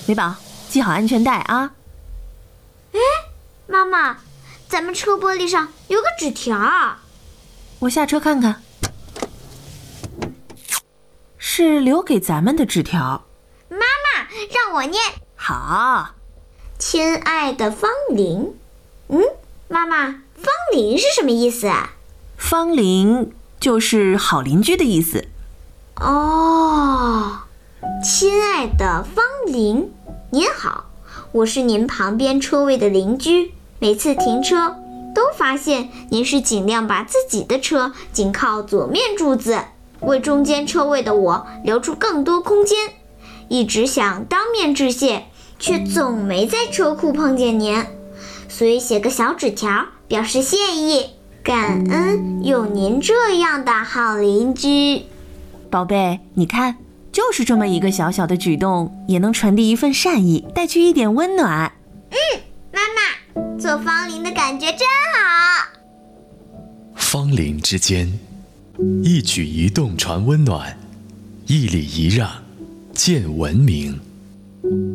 美宝，系好安全带啊。 妈妈，咱们车玻璃上有个纸条。 我下车看看，是留给咱们的纸条。 妈妈，让我念。 好。 亲爱的方玲。妈妈，方玲是什么意思啊？ 方玲就是好邻居的意思。 哦，亲爱的方玲，您好，我是您旁边车位的邻居，每次停车都发现您是尽量把自己的车紧靠左面柱子，为中间车位的我留出更多空间，一直想当面致谢，却总没在车库碰见您，所以写个小纸条表示谢意，感恩有您这样的好邻居。 宝贝，你看，就是这么一个小小的举动，也能传递一份善意，带去一点温暖。 妈妈，做方玲的感觉真好。 方邻之间，一举一动传温暖，一礼一让见文明。